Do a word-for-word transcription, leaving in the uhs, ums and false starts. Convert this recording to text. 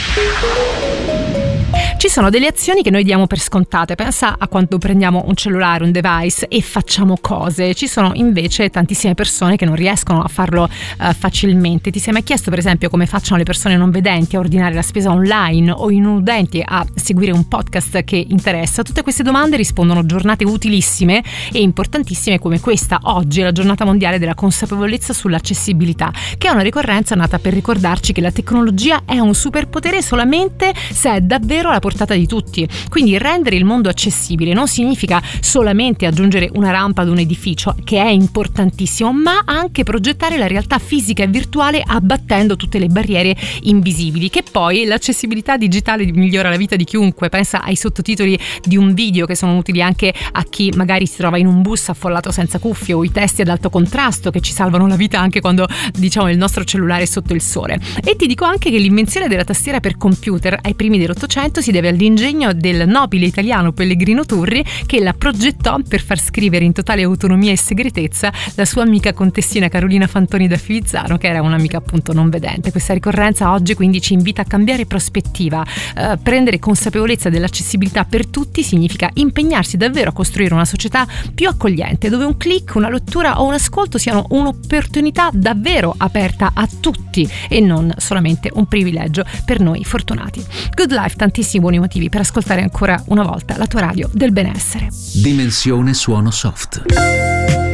Ci sono delle azioni che noi diamo per scontate. Pensa a quando prendiamo un cellulare, un device e facciamo cose. Ci sono invece tantissime persone che non riescono a farlo uh, facilmente. Ti sei mai chiesto per esempio come facciano le persone non vedenti a ordinare la spesa online o i non udenti a seguire un podcast che interessa? Tutte queste domande rispondono giornate utilissime e importantissime come questa. Oggi è la giornata mondiale della consapevolezza sull'accessibilità, che è una ricorrenza nata per ricordarci che la tecnologia è un superpotere solamente se è davvero alla portata di tutti. Quindi rendere il mondo accessibile non significa solamente aggiungere una rampa ad un edificio, che è importantissimo, ma anche progettare la realtà fisica e virtuale abbattendo tutte le barriere invisibili. Che poi l'accessibilità digitale migliora la vita di chiunque. Pensa ai sottotitoli di un video che sono utili anche a chi magari si trova in un bus affollato senza cuffie, o i testi ad alto contrasto che ci salvano la vita anche quando diciamo il nostro cellulare è sotto il sole. E ti dico anche che l'invenzione della tastiera per computer ai primi dell'Ottocento si deve all'ingegno del nobile italiano Pellegrino Turri, che la progettò per far scrivere in totale autonomia e segretezza la sua amica contessina Carolina Fantoni da Fivizzano, che era un'amica appunto non vedente. Questa ricorrenza oggi quindi ci invita a cambiare prospettiva. Eh, prendere consapevolezza dell'accessibilità per tutti significa impegnarsi davvero a costruire una società più accogliente, dove un click, una lettura o un ascolto siano un'opportunità davvero aperta a tutti e non solamente un privilegio per noi fortunati. Good Life, tantissimi buoni motivi per ascoltare ancora una volta la tua radio del benessere. Dimensione suono soft.